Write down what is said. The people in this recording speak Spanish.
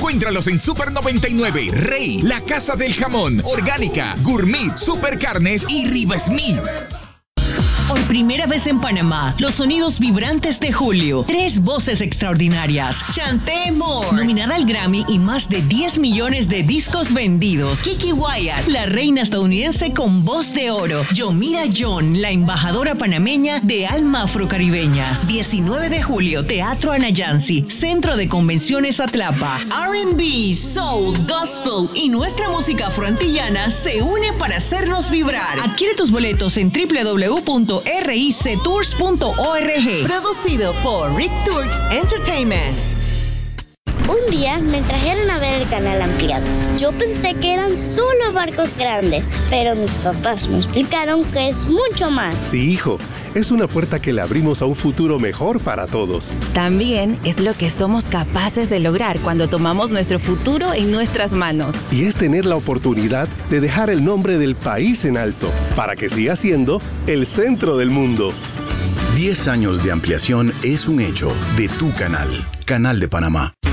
Encuéntralos en Super 99, Rey, La Casa del Jamón, Orgánica, Gourmet, Super Carnes y Riva Smith. Por primera vez en Panamá, los sonidos vibrantes de Julio. 3 voces extraordinarias. Chanté Moore, nominada al Grammy y más de 10 millones de discos vendidos. Kiki Wyatt, la reina estadounidense con voz de oro. Yomira John, la embajadora panameña de alma afrocaribeña. 19 de julio, Teatro Anayansi, Centro de Convenciones Atlapa. R&B, Soul, Gospel y nuestra música afroantillana se une para hacernos vibrar. Adquiere tus boletos en www.rictours.org. Producido por Rick Tours Entertainment. Un día me trajeron a ver el canal ampliado. Yo pensé que eran solo barcos grandes, pero mis papás me explicaron que es mucho más. Sí, hijo, es una puerta que le abrimos a un futuro mejor para todos. También es lo que somos capaces de lograr cuando tomamos nuestro futuro en nuestras manos. Y es tener la oportunidad de dejar el nombre del país en alto, para que siga siendo el centro del mundo. 10 años de ampliación es un hecho de tu canal, Canal de Panamá.